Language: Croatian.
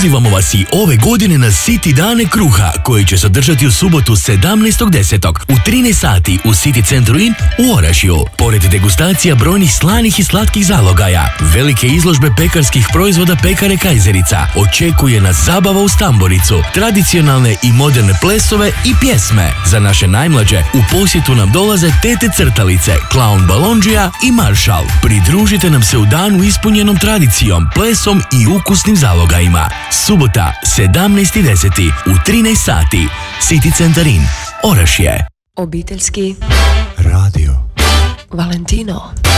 Pozivamo vas i ove godine na City dane kruha, koji će se održati u subotu 17.10. u 13 sati u City centru In u Orašju. Pored degustacija brojnih slanih i slatkih zalogaja, velike izložbe pekarskih proizvoda pekare Kajzerica, očekuje nas zabava u tamburicu, tradicionalne i moderne plesove i pjesme. Za naše najmlađe u posjetu nam dolaze tete crtalice, klaun Balondžija i Maršal. Pridružite nam se u danu ispunjenom tradicijom, plesom i ukusnim zalogajima. Subota 17.10. u 13 sati. City centar In, Orašje. Obiteljski radio Valentino.